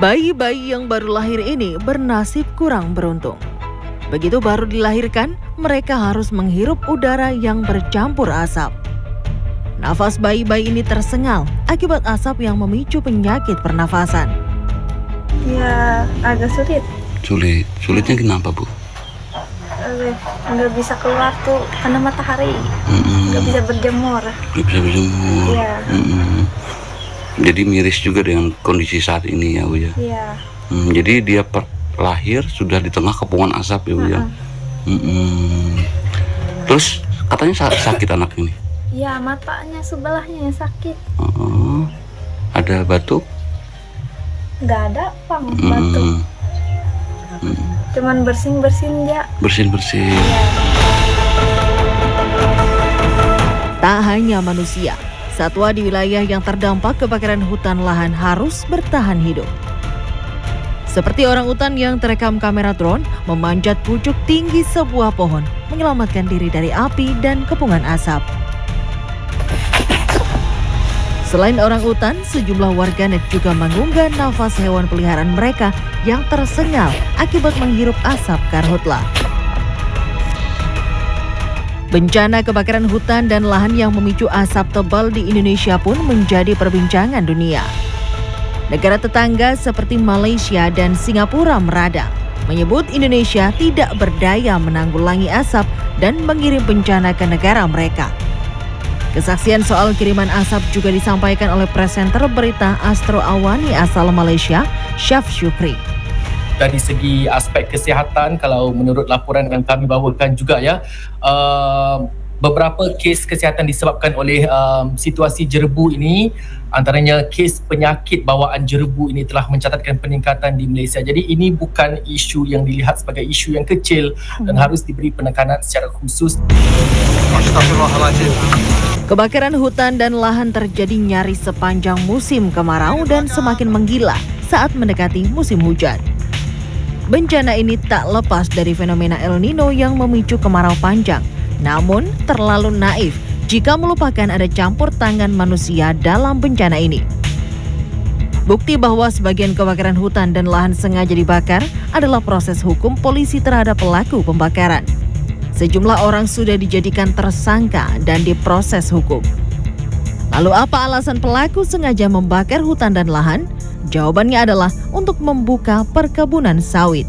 Bayi-bayi yang baru lahir ini bernasib kurang beruntung. Begitu baru dilahirkan, mereka harus menghirup udara yang bercampur asap. Nafas bayi-bayi ini tersengal akibat asap yang memicu penyakit pernafasan. Ya, agak sulit. Sulitnya kenapa, Bu? Nggak bisa keluar tuh karena matahari. Nggak bisa berjemur. Ya. Jadi miris juga dengan kondisi saat ini ya, Bu ya? Iya. Jadi dia lahir sudah di tengah kepungan asap ya, Bu ya? Terus katanya sakit anak ini? Ya, matanya sebelahnya yang sakit. Ada batuk? Nggak ada, Bang, batuk. Cuman bersin-bersin ya. Bersin-bersin. Ya. Tak hanya manusia, satwa di wilayah yang terdampak kebakaran hutan lahan harus bertahan hidup. Seperti orangutan yang terekam kamera drone memanjat pucuk tinggi sebuah pohon, menyelamatkan diri dari api dan kepungan asap. Selain orangutan, sejumlah warganet juga mengunggah nafas hewan peliharaan mereka yang tersengal akibat menghirup asap karhutla. Bencana kebakaran hutan dan lahan yang memicu asap tebal di Indonesia pun menjadi perbincangan dunia. Negara tetangga seperti Malaysia dan Singapura meradang, menyebut Indonesia tidak berdaya menanggulangi asap dan mengirim bencana ke negara mereka. Kesaksian soal kiriman asap juga disampaikan oleh presenter berita Astro Awani asal Malaysia, Syaf Syukri. Dari segi aspek kesihatan, kalau menurut laporan yang kami bawakan juga ya, beberapa kes kesihatan disebabkan oleh situasi jerebu ini, antaranya kes penyakit bawaan jerebu ini telah mencatatkan peningkatan di Malaysia. Jadi ini bukan isu yang dilihat sebagai isu yang kecil dan harus diberi penekanan secara khusus. Kebakaran hutan dan lahan terjadi nyaris sepanjang musim kemarau dan semakin menggila saat mendekati musim hujan. Bencana ini tak lepas dari fenomena El Nino yang memicu kemarau panjang, namun terlalu naif jika melupakan ada campur tangan manusia dalam bencana ini. Bukti bahwa sebagian kebakaran hutan dan lahan sengaja dibakar adalah proses hukum polisi terhadap pelaku pembakaran. Sejumlah orang sudah dijadikan tersangka dan diproses hukum. Lalu apa alasan pelaku sengaja membakar hutan dan lahan? Jawabannya adalah untuk membuka perkebunan sawit.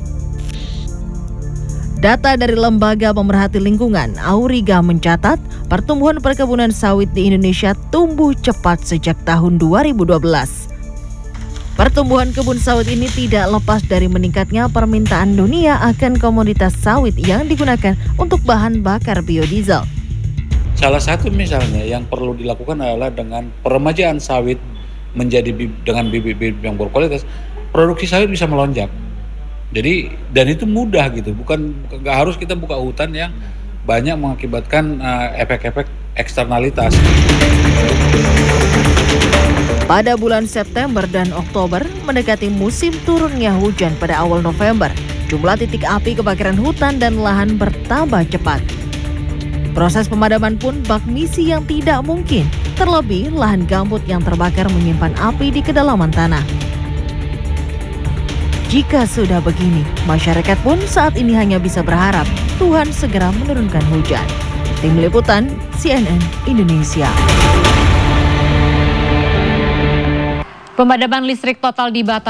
Data dari Lembaga Pemerhati Lingkungan, Auriga, mencatat pertumbuhan perkebunan sawit di Indonesia tumbuh cepat sejak tahun 2012. Pertumbuhan kebun sawit ini tidak lepas dari meningkatnya permintaan dunia akan komoditas sawit yang digunakan untuk bahan bakar biodiesel. Salah satu misalnya yang perlu dilakukan adalah dengan peremajaan sawit menjadi dengan bibit-bibit yang berkualitas, produksi sawit bisa melonjak. Jadi dan itu mudah gitu, nggak harus kita buka hutan yang banyak mengakibatkan efek-efek eksternalitas. Pada bulan September dan Oktober mendekati musim turunnya hujan pada awal November, jumlah titik api kebakaran hutan dan lahan bertambah cepat. Proses pemadaman pun bak misi yang tidak mungkin, terlebih lahan gambut yang terbakar menyimpan api di kedalaman tanah. Jika sudah begini, masyarakat pun saat ini hanya bisa berharap Tuhan segera menurunkan hujan. Tim Liputan, CNN Indonesia. Pemadaman listrik total di Batam